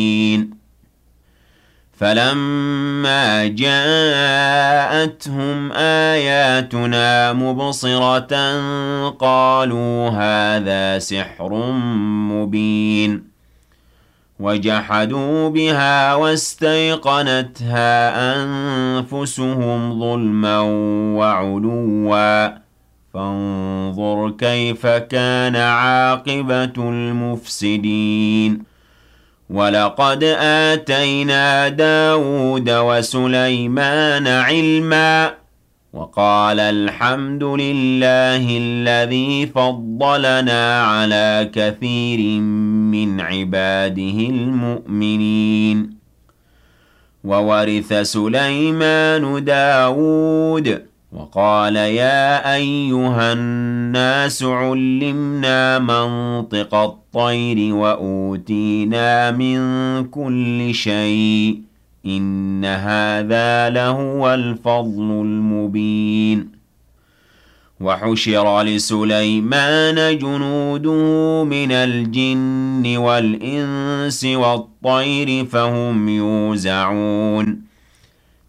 فَلَمَّا جَاءَتْهُمْ آيَاتُنَا مُبْصِرَةً قَالُوا هَٰذَا سِحْرٌ مُّبِينٌ وَجَحَدُوا بِهَا وَاسْتَيْقَنَتْهَا أَنفُسُهُمْ ظُلْمًا وَعُلُوًّا فَانظُرْ كَيْفَ كَانَ عَاقِبَةُ الْمُفْسِدِينَ وَلَقَدْ آتَيْنَا دَاوُودَ وَسُلَيْمَانَ عِلْمًا وَقَالَ الْحَمْدُ لِلَّهِ الَّذِي فَضَّلَنَا عَلَىٰ كَثِيرٍ مِّنْ عِبَادِهِ الْمُؤْمِنِينَ وَوَرِثَ سُلَيْمَانُ دَاوُودَ وَقَالَ يَا أَيُّهَا النَّاسُ عُلِّمْنَا مَنطِقَ الطَّيْرِ وَأُوتِينَا مِن كُلِّ شَيْءٍ ۖ إِنَّ هَٰذَا لَهُوَ الْفَضْلُ الْمُبِينُ وَحُشِرَ لِسُلَيْمَانَ جُنُودُهُ مِنَ الْجِنِّ وَالْإِنسِ وَالطَّيْرِ فَهُمْ يُوزَعُونَ